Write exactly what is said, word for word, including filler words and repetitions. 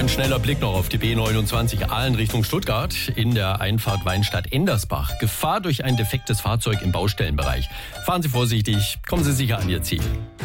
Ein schneller Blick noch auf die B neunundzwanzig Aalen Richtung Stuttgart in der Einfahrt Weinstadt-Endersbach. Gefahr durch ein defektes Fahrzeug im Baustellenbereich. Fahren Sie vorsichtig, kommen Sie sicher an Ihr Ziel.